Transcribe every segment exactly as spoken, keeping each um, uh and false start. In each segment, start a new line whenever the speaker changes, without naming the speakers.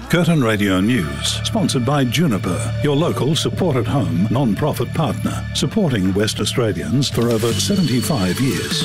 Curtin Radio News, sponsored by Juniper, your local support-at-home non-profit partner, supporting West Australians for over seventy-five years.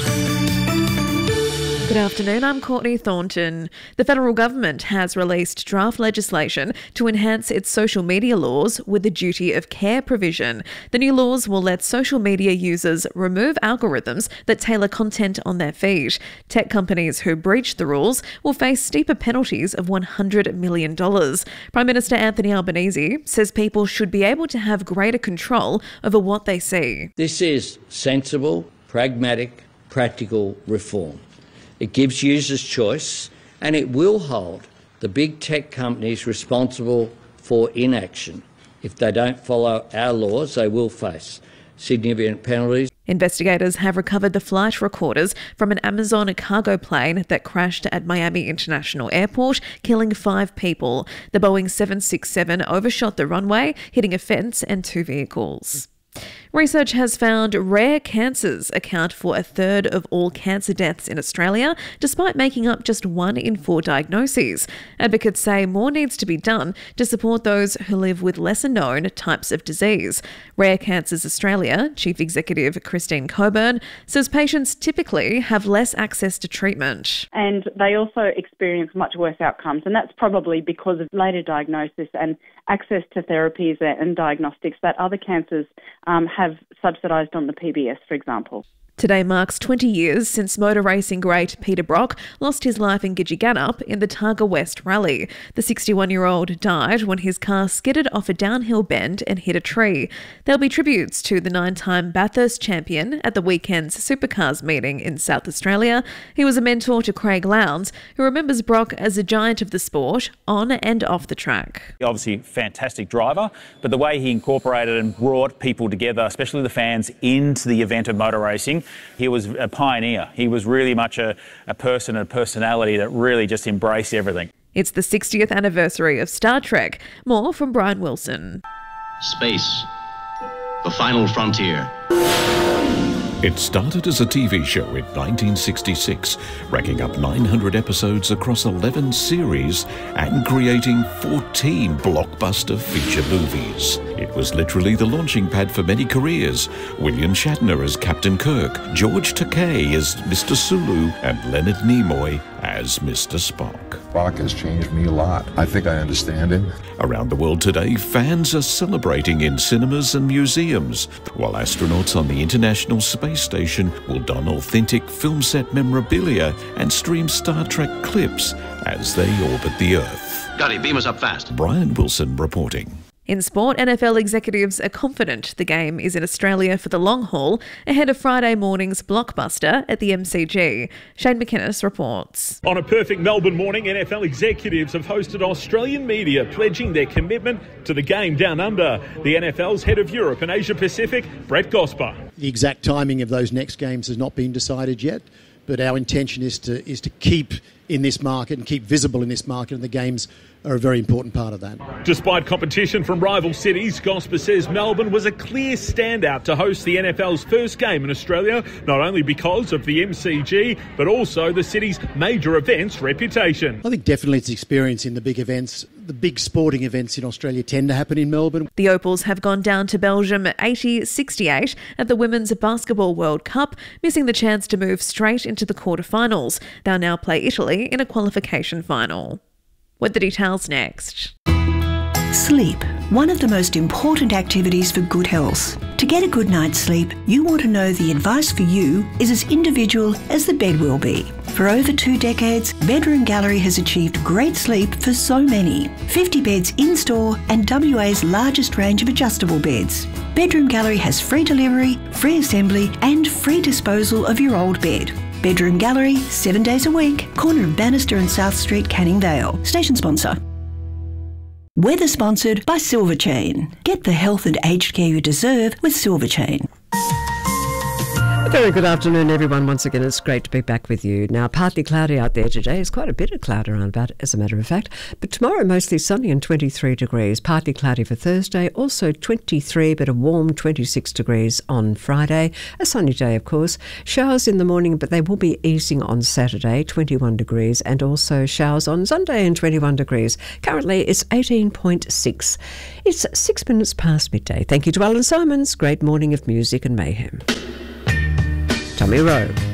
Good afternoon, I'm Courtney Thornton. The federal government has released draft legislation to enhance its social media laws with the duty of care provision. The new laws will let social media users remove algorithms that tailor content on their feed. Tech companies who breach the rules will face steeper penalties of one hundred million dollars. Prime Minister Anthony Albanese says people should be able to have greater control over what they see.
This is sensible, pragmatic, practical reform. It gives users choice, and it will hold the big tech companies responsible for inaction. If they don't follow our laws, they will face significant penalties.
Investigators have recovered the flight recorders from an Amazon cargo plane that crashed at Miami International Airport, killing five people. The Boeing seven sixty-seven overshot the runway, hitting a fence and two vehicles. Research has found rare cancers account for a third of all cancer deaths in Australia, despite making up just one in four diagnoses. Advocates say more needs to be done to support those who live with lesser-known types of disease. Rare Cancers Australia Chief Executive Christine Coburn says patients typically have less access to treatment.
And they also experience much worse outcomes, and that's probably because of later diagnosis and access to therapies and diagnostics that other cancers um, have subsidised on the P B S, for example.
Today marks twenty years since motor racing great Peter Brock lost his life in Gidgegannup in the Targa West Rally. The sixty-one-year-old died when his car skidded off a downhill bend and hit a tree. There'll be tributes to the nine-time Bathurst champion at the weekend's Supercars meeting in South Australia. He was a mentor to Craig Lowndes, who remembers Brock as a giant of the sport on and off the track.
Obviously, fantastic driver, but the way he incorporated and brought people together, especially the fans, into the event of motor racing, he was a pioneer. He was really much a, a person, a personality that really just embraced everything.
It's the sixtieth anniversary of Star Trek. More from Brian Wilson.
Space, the final frontier.
It started as a T V show in nineteen sixty-six, racking up nine hundred episodes across eleven series and creating fourteen blockbuster feature movies. It was literally the launching pad for many careers. William Shatner as Captain Kirk, George Takei as Mister Sulu, and Leonard Nimoy as Mister Spock.
Spock has changed me a lot. I think I understand him.
Around the world today, fans are celebrating in cinemas and museums, while astronauts on the International Space Station will don authentic film set memorabilia and stream Star Trek clips as they orbit the Earth.
Scotty, beam us up fast.
Brian Wilson reporting.
In sport, N F L executives are confident the game is in Australia for the long haul ahead of Friday morning's blockbuster at the M C G. Shane McInnes reports.
On a perfect Melbourne morning, N F L executives have hosted Australian media pledging their commitment to the game down under. The N F L's head of Europe and Asia Pacific, Brett Gosper.
The exact timing of those next games has not been decided yet, but our intention is to is to keep in this market and keep visible in this market, and the games are a very important part of that.
Despite competition from rival cities, Gosper says Melbourne was a clear standout to host the N F L's first game in Australia, not only because of the M C G, but also the city's major events reputation.
I think definitely it's experience in the big events. The big sporting events in Australia tend to happen in Melbourne.
The Opals have gone down to Belgium eighty sixty-eight at the Women's Basketball World Cup, missing the chance to move straight into the quarterfinals. They'll now play Italy in a qualification final. With the details next.
Sleep, one of the most important activities for good health. To get a good night's sleep, you want to know the advice for you is as individual as the bed will be. For over two decades, Bedroom Gallery has achieved great sleep for so many. fifty beds in-store and W A's largest range of adjustable beds. Bedroom Gallery has free delivery, free assembly and free disposal of your old bed. Bedroom Gallery, seven days a week, corner of Bannister and South Street, Canning Vale. Station sponsor. Weather sponsored by Silver Chain. Get the health and aged care you deserve with Silver Chain.
Very good afternoon, everyone. Once again, it's great to be back with you. Now, partly cloudy out there today. It's quite a bit of cloud around about, as a matter of fact. But tomorrow, mostly sunny and twenty-three degrees. Partly cloudy for Thursday. Also twenty-three, but a warm twenty-six degrees on Friday. A sunny day, of course. Showers in the morning, but they will be easing on Saturday, twenty-one degrees. And also showers on Sunday and twenty-one degrees. Currently, it's eighteen point six. It's six minutes past midday. Thank you to Alan Simons. Great morning of music and mayhem. Tommy Rowe.